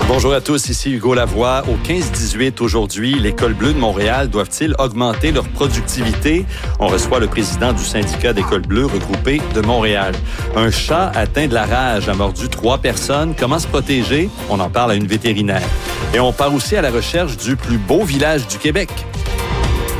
Bonjour à tous, ici Hugo Lavoie. Au 15-18 aujourd'hui, l'École bleue de Montréal doivent-ils augmenter leur productivité? On reçoit le président du syndicat d'École bleue regroupée de Montréal. Un chat atteint de la rage a mordu 3 personnes. Comment se protéger? On en parle à une vétérinaire. Et on part aussi à la recherche du plus beau village du Québec.